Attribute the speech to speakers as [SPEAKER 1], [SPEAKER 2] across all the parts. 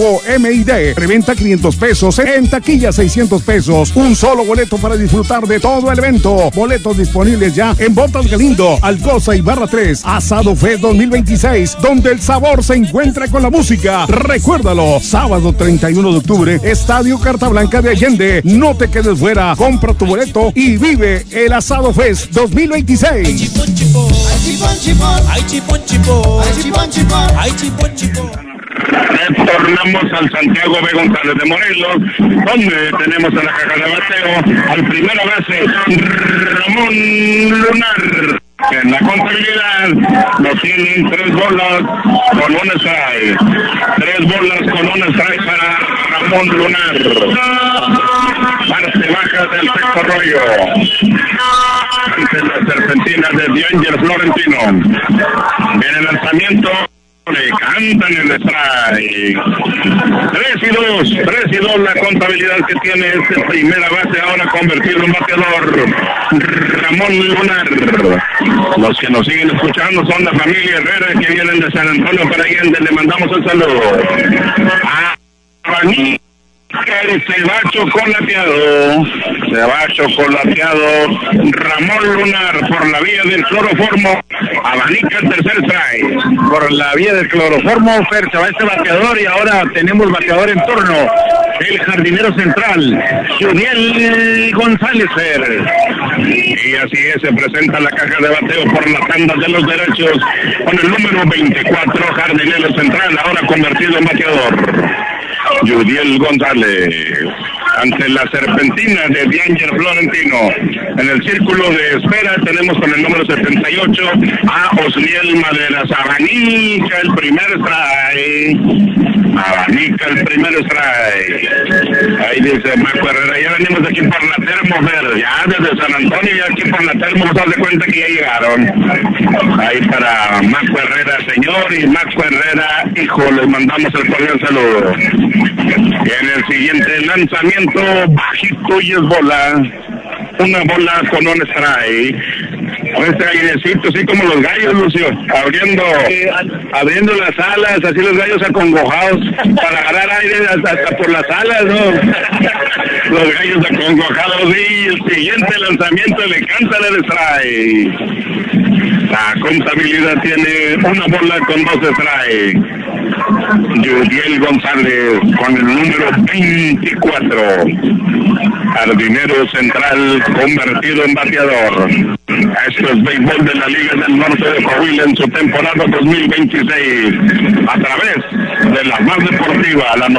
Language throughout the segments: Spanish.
[SPEAKER 1] MID, reventa 500 pesos, en taquilla 600 pesos, un solo boleto para disfrutar de todo el evento. Boletos disponibles ya en Botas Galindo, Alcosa y Barra 3. Asado Fest 2026, donde el sabor se encuentra con la música. Recuérdalo, sábado 31 de octubre, Estadio Carta Blanca de Allende. No te quedes fuera, compra tu boleto y vive el Asado Fest 2026.
[SPEAKER 2] Retornamos al Santiago B. González de Morelos, donde tenemos a la caja de bateo al primera base Ramón Lunar. En la contabilidad lo tienen 3 bolas con un strike. 3 bolas con un strike para Ramón Lunar. Parte baja del sexto rollo. Ante las serpentinas de D'Angelo Florentino. Viene el lanzamiento. Le cantan el strike. 3 y 2 la contabilidad que tiene este primera base, ahora convertido en bateador Ramón Lunar. Los que nos siguen escuchando son la familia Herrera, que vienen de San Antonio para Allende. Le mandamos el saludo a el se va chocolateado Ramón Lunar por la vía del cloroformo. Abanica el tercer strike.
[SPEAKER 3] Por la vía del cloroformo, Fer, se va este bateador y ahora tenemos bateador en turno. El jardinero central, Judiel González, Fer.
[SPEAKER 2] Y así es, se presenta la caja de bateo por la tanda de los derechos con el número 24, jardinero central, ahora convertido en bateador. Judiel González, ante la serpentina de D'Angelo Florentino. En el círculo de espera tenemos con el número 78 a Osniel Maderas. Abanica el primer strike. Abanica el primer strike. Ahí dice Marco Herrera, ya venimos de aquí por la Termo Verde, ya desde San Antonio, ya aquí por la Termo, nos das de cuenta que ya llegaron. Ahí para Marco Herrera, señor, y Marco Herrera, hijo, les mandamos el cordial saludo. Y en el siguiente lanzamiento, bajito y es bola. Una bola con un strike. Con este airecito, así como los gallos, Lucio, abriendo las alas, así los gallos acongojados, para agarrar aire hasta por las alas, ¿no? Los gallos acongojados, y el siguiente lanzamiento le cantan el strike. La contabilidad tiene una bola con 2 strikes. Judiel González con el número 24. Jardinero central convertido en bateador. Esto es béisbol de la Liga del Norte de Coahuila en su temporada 2026. A través de la más deportiva, la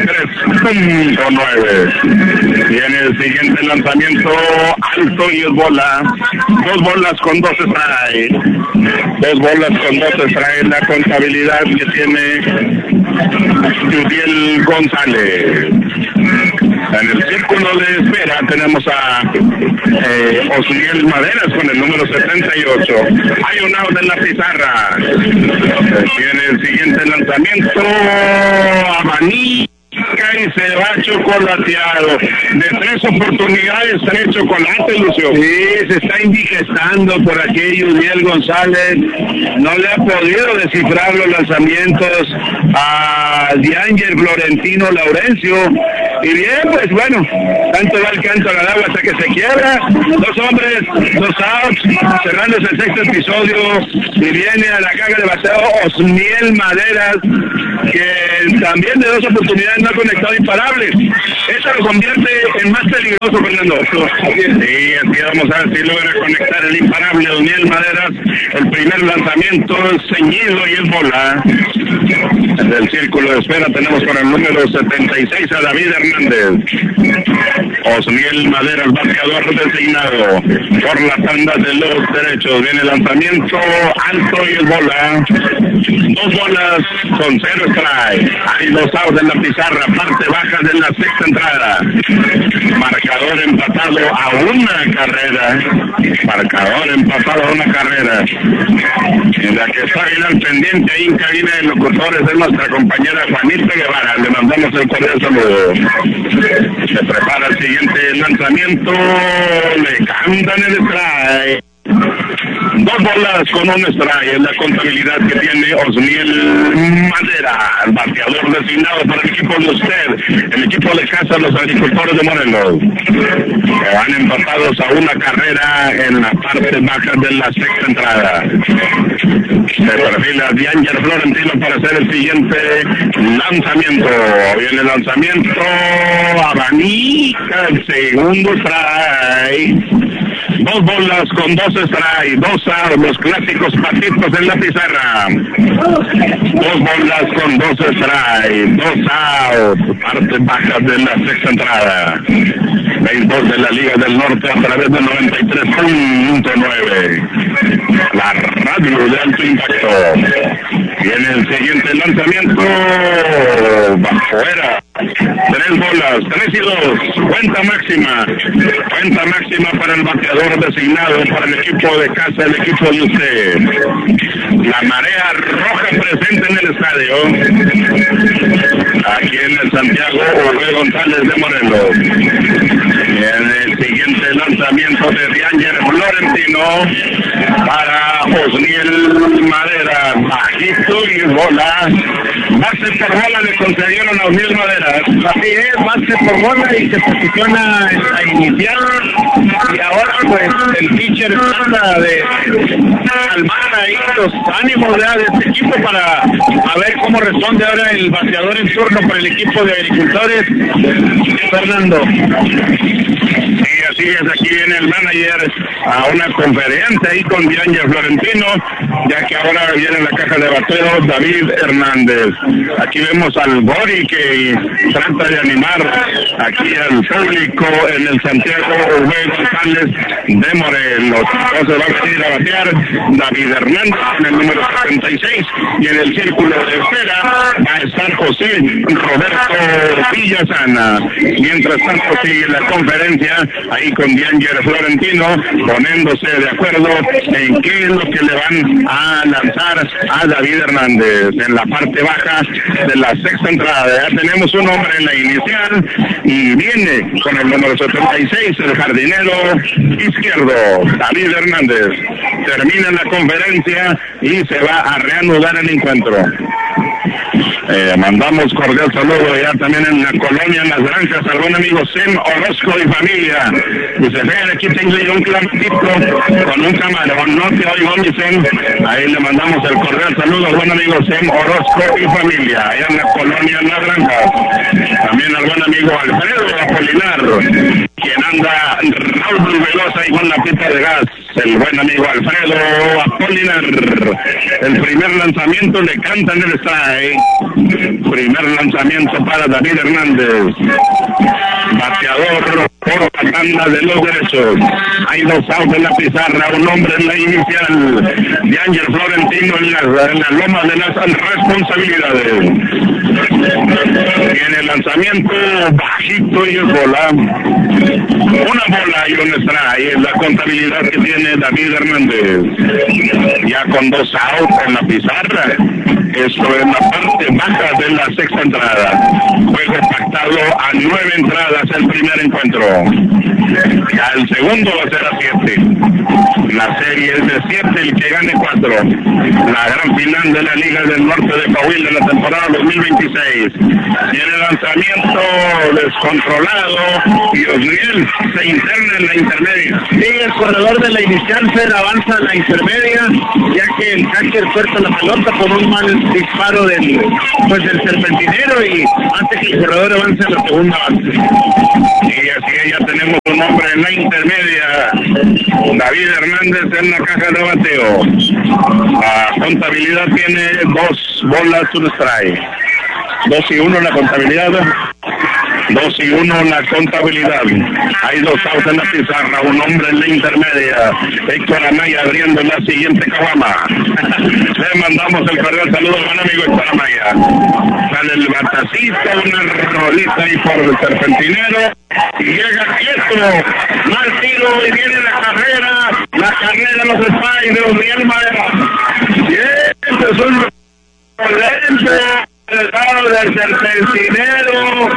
[SPEAKER 2] 93.9. Y en el siguiente lanzamiento, alto y es bola. 2 bolas con 2 strikes. 2 bolas con 2 strikes. La contabilidad que tiene Judiel González. En el círculo de espera tenemos a Osniel Maderas con el número 78. Hay un out en la pizarra. Tiene el siguiente lanzamiento. Abaní. Y se va chocolateado. De 3 oportunidades, 3 chocolates, Lucio.
[SPEAKER 3] Sí, se está indigestando por aquí Judiel González. No le ha podido descifrar los lanzamientos a D'Angelo Florentino Laurencio. Y bien, pues bueno, tanto va el canto al agua hasta que se quiebra. 2 hombres, 2 outs, cerrándose el 6º episodio. Y viene a la caja de bateo Osniel Maderas, que también de 2 oportunidades no ha conectado imparables. Eso lo convierte en más peligroso, Fernando.
[SPEAKER 2] Sí, así vamos a ver si logra conectar el imparable Osniel Maderas. El primer lanzamiento ceñido y es bola. Desde el círculo de espera tenemos con el número 76 a David Hernández. Osniel Maderas, bateador designado por la tanda de los derechos. Viene el lanzamiento alto y es bola. 2 bolas con 0 strike. Hay 2 outs en la pizarra, parte baja de la 6ª entrada. Marcador empatado a 1 carrera. Marcador empatado a 1 carrera. En la que está bien al pendiente ahí en cabina de locutores es nuestra compañera Juanita Guevara. Le mandamos el cordial saludo. Se prepara el siguiente lanzamiento. Le cantan el strike. 2 bolas con un strike, es la contabilidad que tiene Osniel Madera, el bateador designado para el equipo de usted, el equipo de casa, los agricultores de Morelos, que van empatados a una carrera en la parte baja de la sexta entrada. Se perfila Dianger Florentino para hacer el siguiente lanzamiento. Viene el lanzamiento, abanica el segundo strike. 2 bolas con 2 strikes, 2 outs, los clásicos patitos en la pizarra. 2 bolas con 2 strikes, 2 outs, parte baja de la sexta entrada. Béisbol de la Liga del Norte a través de 93.9. La radio de alto impacto. Viene el siguiente lanzamiento, va fuera. 3 bolas, 3 y 2, cuenta máxima para el bateador designado para el equipo de casa, el equipo de usted. La marea roja presente en el estadio, aquí en el Santiago Orbe González de Morelos. En el siguiente lanzamiento de Dianger Florentino para Osniel Madera, bajito y bola. Base por bola le concedieron a Osniel Madera. Así es, base por bola y se posiciona en la inicial. Y ahora pues el pitcher trata de calmar ahí los ánimos de este equipo para a ver cómo responde ahora el bateador en turno para el equipo de agricultores, Fernando. Y así es, aquí viene el manager a una conferencia ahí con Dianger Florentino, ya que ahora viene la caja de bateo David Hernández. Aquí vemos al Bori que trata de animar aquí al público en el Santiago Orbe González de Morelos. Entonces va a venir a batear David Hernández en el número 76 y en el círculo de espera va a estar José Roberto Villasana. Mientras tanto sigue la conferencia ahí con Dianger Florentino poniéndose de acuerdo en qué es lo que le van a lanzar a David Hernández en la parte baja de la sexta entrada. Ya tenemos un hombre en la inicial y viene con el número 76 el jardinero izquierdo David Hernández. Termina la conferencia y se va a reanudar el encuentro. Mandamos cordial saludo ya también en la colonia, en las granjas, al buen amigo Sem Orozco y familia. Dice, ven, aquí tengo yo un clamatito con un camarón, no te oigo, mi Sem. Ahí le mandamos el cordial saludo al buen amigo Sem Orozco y familia, allá en la colonia, en las granjas. También al buen amigo Alfredo Apolinar, quien anda Raúl Velosa y con la pita de gas. El buen amigo Alfredo Apolinar. El primer lanzamiento le canta en el strike. Primer lanzamiento para David Hernández. Bateador por la tanda de los derechos. Hay 2 outs en la pizarra, un hombre en la inicial. Dianger Florentino en la loma de las responsabilidades. Viene el lanzamiento bajito y es bola. Una bola y un strike es la contabilidad que tiene David Hernández. Ya con 2 outs en la pizarra. Esto es la parte baja de la sexta entrada. Juego pactado a 9 entradas el primer encuentro. Ya el segundo va a ser a 7. La serie es de 7, el que gane 4. La gran final de la Liga del Norte de Coahuila en la temporada 2026. Tiene lanzamiento descontrolado y Osniel se interna en la intermedia. Sí, el corredor de la inicial avanza a la intermedia, ya que el catcher suelta la pelota por un mal disparo del serpentinero y hace que el corredor avance a la segunda base. Y así ya tenemos un hombre en la intermedia, David Hernández en la caja de bateo. La contabilidad tiene 2 bolas, un strike. 2 y 1 la contabilidad. 2 y 1 la contabilidad. Hay 2 outs en la pizarra, un hombre en la intermedia. Héctor Amaya abriendo la siguiente caguama. Le mandamos el cordial saludo al buen amigo Héctor Amaya. Sale el batacito, una rolita ahí por el serpentinero. Y llega quieto, mal tiro y viene la carrera de los Spiders, Osniel Madera. Bien, es un excelente. El lado del serpentinero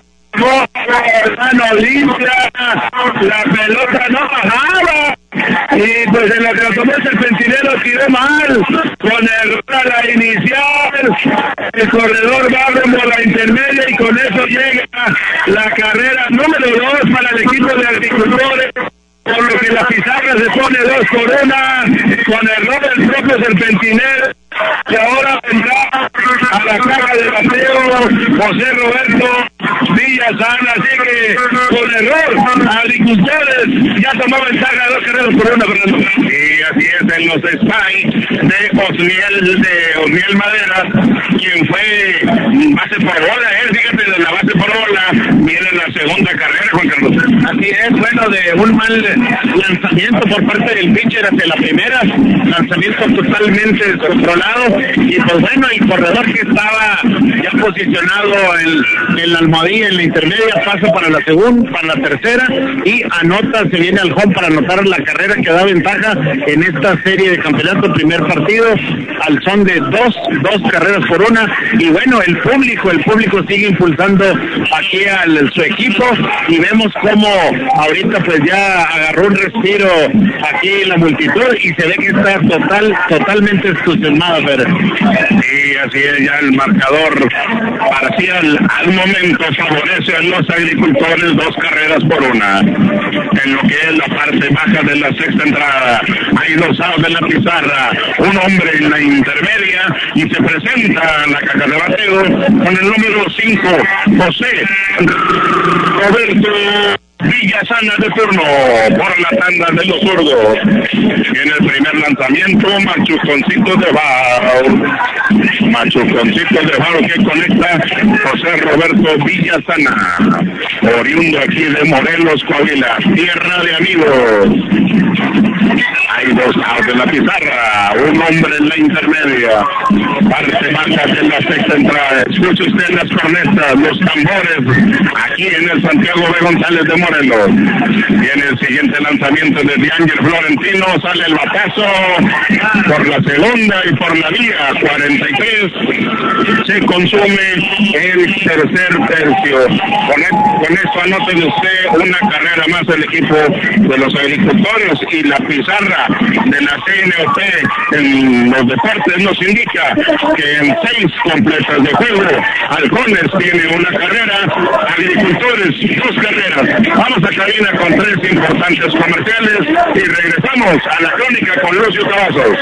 [SPEAKER 2] bajó, mano limpia, la pelota no bajaba,
[SPEAKER 3] Y pues en lo que lo tomó el Serpentinero tiró mal, con error a la inicial, el corredor va rumbo a la intermedia y con eso llega la carrera número 2 para el equipo de Agricultores, por lo que la pizarra se pone 2-1, con error del propio Serpentinero, y ahora vendrá a la caja de bateo José Roberto Villasana, así que con error Agricultores ya tomó ventaja de 2-1, Fernando.
[SPEAKER 2] Y así es, en los spikes de Osniel Madera, quien fue base por bola, fíjate, de la base por bola viene la segunda carrera, Juan Carlos.
[SPEAKER 3] Así es, bueno, de un mal lanzamiento por parte del pitcher hacia la primera, lanzamiento totalmente descontrolado, y pues bueno, el corredor que estaba ya posicionado en la almohadilla, en la intermedia, pasa para la segunda, para la tercera, y anota, se viene al home para anotar la carrera que da ventaja en esta serie de campeonato, primer partido, al son de dos carreras por una, y bueno, el público sigue impulsando aquí su equipo, y vemos cómo ahorita pues ya agarró un respiro aquí la multitud, y se ve que está totalmente entusiasmada, pero
[SPEAKER 2] y así es, ya el marcador parcial al momento favorece a los Agricultores, 2 carreras por una. En lo que es la parte baja de la sexta entrada, hay 2 outs de la pizarra, un hombre en la intermedia, y se presenta la caja de bateo con el número 5, José Roberto Villasana de turno por la tanda de los zurdos. En el primer lanzamiento, Machuconcito de Bau que conecta José Roberto Villasana, oriundo aquí de Morelos, Coahuila, tierra de amigos. Hay 2 outs de la pizarra, un hombre en la intermedia, parte baja de la sexta entrada. Escuche usted las cornetas, los tambores, aquí en el Santiago B. González de Morelos. Viene el siguiente lanzamiento de D'Angel Florentino, sale el batazo por la segunda y por la vía 43. Se consume el tercer tercio. Con esto anoten usted una carrera más del equipo de los Agricultores, y la pizarra de la CNOP en los deportes nos indica que en 6 completas de juego, Halcones tiene una carrera, Agricultores 2 carreras. Vamos a cabina con 3 importantes comerciales y regresamos a la crónica con Lucio Cavazos.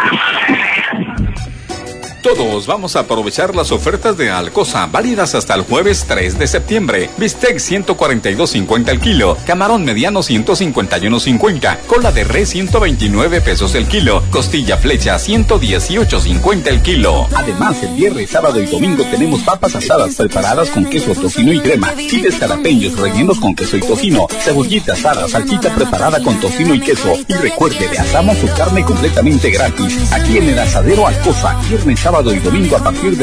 [SPEAKER 4] Todos vamos a aprovechar las ofertas de Alcosa, válidas hasta el jueves 3 de septiembre. Bistec 142.50 el kilo, camarón mediano 151.50, cola de res 129 pesos el kilo, costilla flecha 118.50 el kilo. Además, el viernes, sábado y domingo tenemos papas asadas preparadas con queso, tocino y crema, chiles jalapeños rellenos con queso y tocino, cebollita asada, salchicha preparada con tocino y queso. Y recuerde, le asamos su carne completamente gratis aquí en el Asadero Alcosa, viernes, sábado y domingo a partir de